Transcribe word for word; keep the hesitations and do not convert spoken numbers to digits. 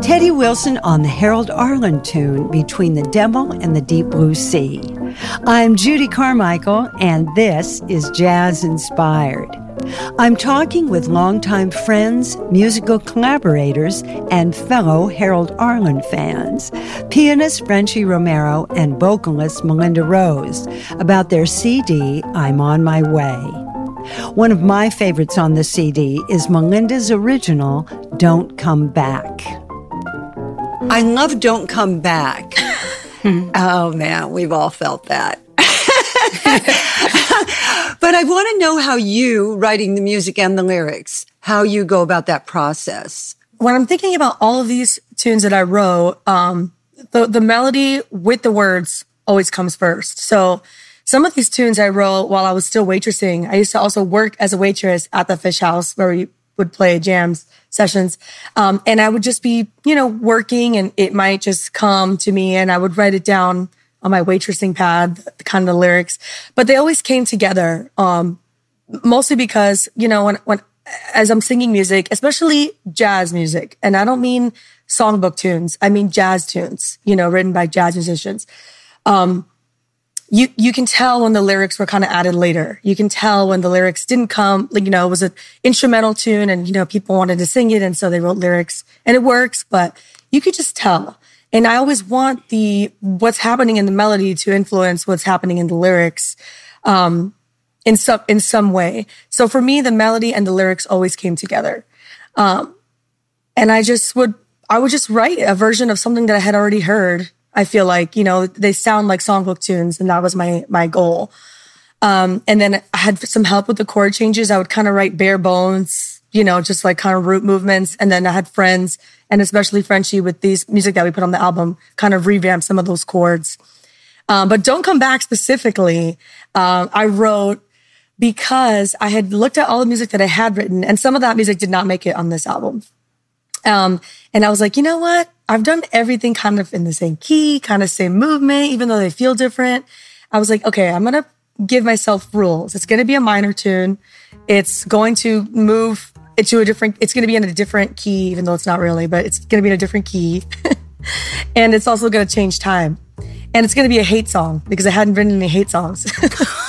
Teddy Wilson on the Harold Arlen tune Between the Devil and the Deep Blue Sea. I'm Judy Carmichael, and this is Jazz Inspired. I'm talking with longtime friends, musical collaborators, and fellow Harold Arlen fans, pianist Frenchie Romero and vocalist Melinda Rose, about their C D, I'm on My Way. One of my favorites on the C D is Melinda's original, Don't Come Back. I love Don't Come Back. Oh, man, we've all felt that. But I want to know how you, writing the music and the lyrics, how you go about that process. When I'm thinking about all of these tunes that I wrote, um, the, the melody with the words always comes first. So some of these tunes I wrote while I was still waitressing. I used to also work as a waitress at the Fish House where we would play jams sessions. Um, and I would just be, you know, working, and it might just come to me and I would write it down on my waitressing pad, the kind of lyrics. But they always came together, um, mostly because, you know, when, when, as I'm singing music, especially jazz music, and I don't mean songbook tunes, I mean jazz tunes, you know, written by jazz musicians. Um, You you can tell when the lyrics were kind of added later. You can tell when the lyrics didn't come, like, you know, it was an instrumental tune and, you know, people wanted to sing it. And so they wrote lyrics, and it works, but you could just tell. And I always want the, what's happening in the melody to influence what's happening in the lyrics, um, in some, in some way. So for me, the melody and the lyrics always came together. Um, and I just would, I would just write a version of something that I had already heard. I feel like, you know, they sound like songbook tunes, and that was my my goal. Um, and then I had some help with the chord changes. I would kind of write bare bones, you know, just like kind of root movements. And then I had friends, and especially Frenchie, with these music that we put on the album, kind of revamp some of those chords. Um, but Don't Come Back specifically, um, I wrote because I had looked at all the music that I had written, and some of that music did not make it on this album. Um, and I was like, you know what? I've done everything kind of in the same key, kind of same movement, even though they feel different. I was like, okay, I'm going to give myself rules. It's going to be a minor tune. It's going to move to a different, it's going to be in a different key, even though it's not really, but it's going to be in a different key. And it's also going to change time. And it's going to be a hate song because I hadn't written any hate songs.